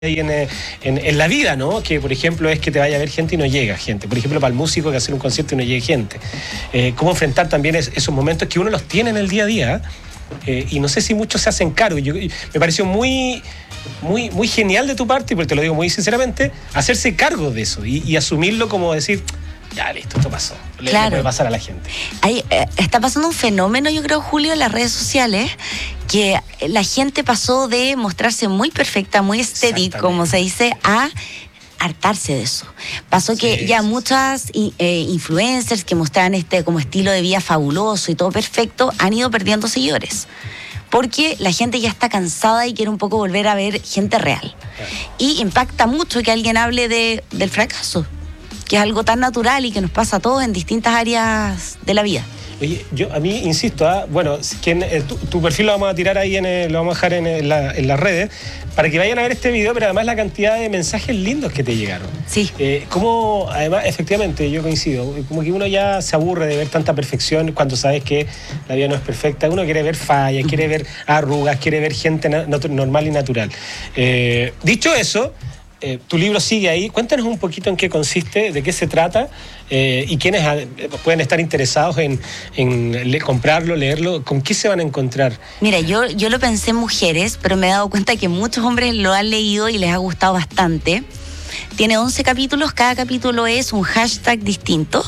ahí en la vida, ¿no? Que, por ejemplo, es que te vaya a ver gente y no llega gente. Por ejemplo, para el músico que hacer un concierto y no llegue gente. Cómo enfrentar también esos momentos que uno los tiene en el día a día. Y no sé si muchos se hacen cargo. Me pareció muy genial de tu parte, porque te lo digo muy sinceramente, hacerse cargo de eso y asumirlo como decir, ya listo, esto pasó. Le puede pasar a la gente. Está pasando un fenómeno, yo creo, Julio, en las redes sociales, que la gente pasó de mostrarse muy perfecta, muy estética, como se dice, a hartarse de eso. Pasó que ya muchas influencers que mostraban como estilo de vida fabuloso y todo perfecto, han ido perdiendo seguidores. Porque la gente ya está cansada y quiere un poco volver a ver gente real. Y impacta mucho que alguien hable del fracaso, que es algo tan natural y que nos pasa a todos en distintas áreas de la vida. Oye, a mí insisto, bueno, tu perfil lo vamos a tirar ahí, lo vamos a dejar en las redes, para que vayan a ver este video, pero además la cantidad de mensajes lindos que te llegaron. Sí. Como, además, efectivamente, yo coincido, como que uno ya se aburre de ver tanta perfección cuando sabes que la vida no es perfecta. Uno quiere ver fallas, quiere ver arrugas, quiere ver gente normal y natural. Dicho eso, tu libro sigue ahí. Cuéntanos un poquito en qué consiste, de qué se trata y quiénes pueden estar interesados en comprarlo, leerlo. ¿Con qué se van a encontrar? Mira, yo lo pensé en mujeres, pero me he dado cuenta que muchos hombres lo han leído y les ha gustado bastante. Tiene 11 capítulos, cada capítulo es un hashtag distinto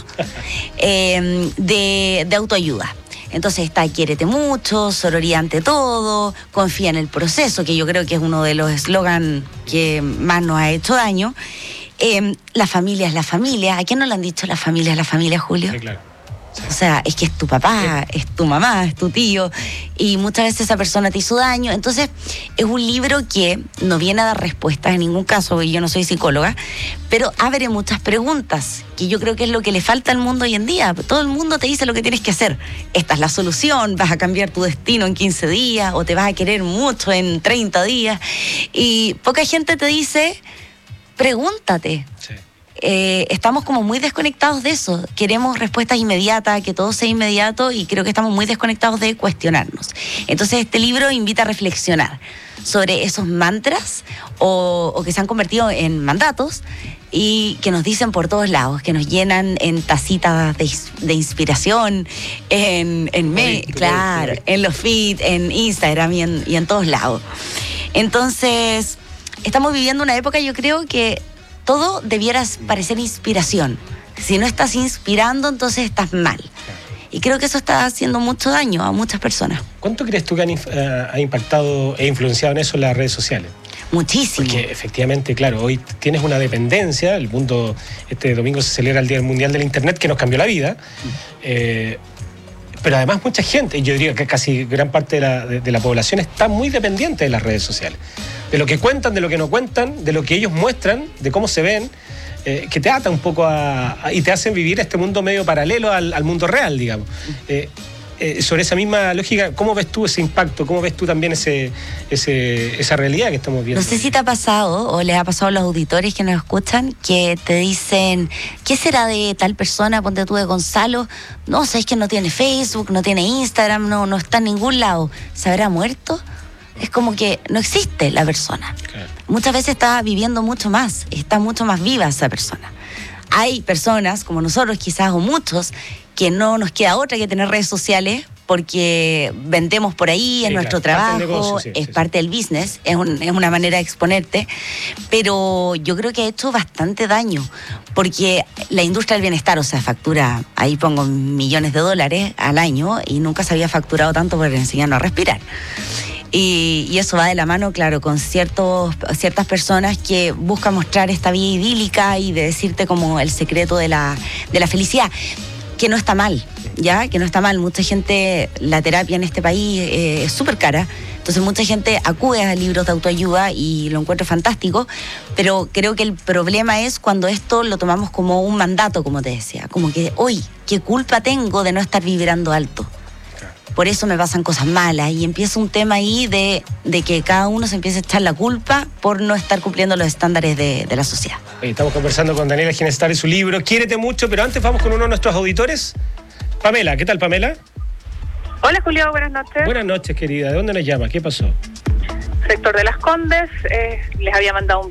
de autoayuda. Entonces está quiérete mucho, sororidad ante todo, confía en el proceso, que yo creo que es uno de los eslogans que más nos ha hecho daño. La familia es la familia. ¿A quién no le han dicho la familia es la familia, Julio? Sí, claro. Sí. O sea, es que es tu papá, es tu mamá, es tu tío, y muchas veces esa persona te hizo daño. Entonces, es un libro que no viene a dar respuestas en ningún caso, porque yo no soy psicóloga, pero abre muchas preguntas, que yo creo que es lo que le falta al mundo hoy en día. Todo el mundo te dice lo que tienes que hacer. Esta es la solución, vas a cambiar tu destino en 15 días, o te vas a querer mucho en 30 días. Y poca gente te dice, pregúntate. Sí. Estamos como muy desconectados de eso. Queremos respuestas inmediatas, que todo sea inmediato, y creo que estamos muy desconectados de cuestionarnos. Entonces este libro invita a reflexionar sobre esos mantras o que se han convertido en mandatos y que nos dicen por todos lados, que nos llenan en tacitas de inspiración, en los feeds, en Instagram y en todos lados. Entonces, estamos viviendo una época, yo creo que todo debiera parecer inspiración. Si no estás inspirando, entonces estás mal. Y creo que eso está haciendo mucho daño a muchas personas. ¿Cuánto crees tú que ha impactado e influenciado en eso las redes sociales? Muchísimo. Porque efectivamente, claro, hoy tienes una dependencia. El mundo, este domingo se celebra el Día Mundial del Internet, que nos cambió la vida. Pero además mucha gente, yo diría que casi gran parte de la población está muy dependiente de las redes sociales. De lo que cuentan, de lo que no cuentan, de lo que ellos muestran, de cómo se ven, que te ata un poco y te hacen vivir este mundo medio paralelo al mundo real, digamos. Sobre esa misma lógica, ¿cómo ves tú ese impacto? ¿Cómo ves tú también esa realidad que estamos viendo? No sé si te ha pasado o les ha pasado a los auditores que nos escuchan, que te dicen, ¿qué será de tal persona? Ponte tú de Gonzalo. No, sabes que no tiene Facebook, no tiene Instagram, no está en ningún lado. ¿Se habrá muerto? Es como que no existe la persona. Claro. Muchas veces está viviendo mucho más, está mucho más viva esa persona. Hay personas como nosotros, quizás, o muchos, que no nos queda otra que tener redes sociales porque vendemos por ahí, es nuestro trabajo, es parte del business, es una manera de exponerte, pero yo creo que ha hecho bastante daño, porque la industria del bienestar, o sea, factura, ahí pongo millones de dólares al año y nunca se había facturado tanto por enseñarnos a respirar. Y eso va de la mano, claro, con ciertas personas que buscan mostrar esta vida idílica y de decirte como el secreto de la felicidad, que no está mal, ¿ya? Que no está mal. Mucha gente, la terapia en este país es súper cara, entonces mucha gente acude a libros de autoayuda y lo encuentro fantástico, pero creo que el problema es cuando esto lo tomamos como un mandato, como te decía, como que, hoy, ¿qué culpa tengo de no estar vibrando alto? Por eso me pasan cosas malas, y empieza un tema ahí de que cada uno se empieza a echar la culpa por no estar cumpliendo los estándares de la sociedad. Estamos conversando con Daniela Ginestár y su libro Quiérete mucho, pero antes vamos con uno de nuestros auditores. Pamela, ¿qué tal, Pamela? Hola, Julio, buenas noches. Buenas noches, querida. ¿De dónde nos llama? ¿Qué pasó? sector de Las Condes, les había mandado un